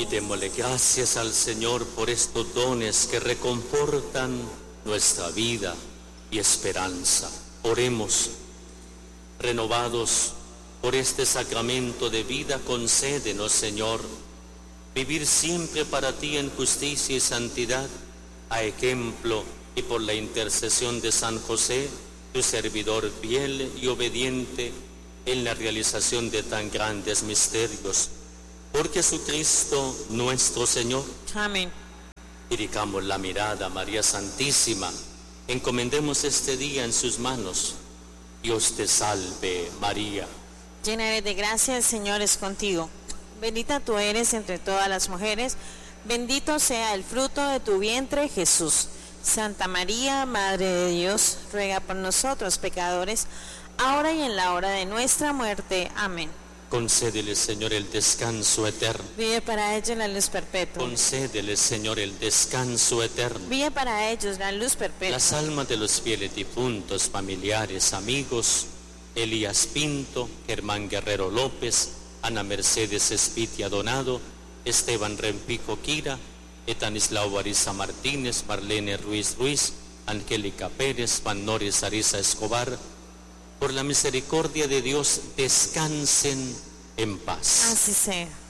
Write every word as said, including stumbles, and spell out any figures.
Y démosle gracias al Señor por estos dones que reconfortan nuestra vida y esperanza. Oremos. Renovados por este sacramento de vida, concédenos, Señor, vivir siempre para ti en justicia y santidad, a ejemplo y por la intercesión de San José, tu servidor fiel y obediente, en la realización de tan grandes misterios. Por Jesucristo nuestro Señor. Amén. Dirigamos la mirada a María Santísima. Encomendemos este día en sus manos. Dios te salve, María. Llena eres de gracia, el Señor es contigo. Bendita tú eres entre todas las mujeres. Bendito sea el fruto de tu vientre, Jesús. Santa María, Madre de Dios, ruega por nosotros pecadores, ahora y en la hora de nuestra muerte. Amén. Concédele, Señor, el descanso eterno. Vive para ellos la luz perpetua. Concédele, Señor, el descanso eterno. Vive para ellos la luz perpetua. Las almas de los fieles difuntos, familiares, amigos, Elías Pinto, Germán Guerrero López, Ana Mercedes Espitia Donado, Esteban Rempico Quira, Etanislao Ariza Martínez, Marlene Ruiz Ruiz, Angélica Pérez, Vannoris Ariza Escobar, por la misericordia de Dios, descansen en paz. Así sea.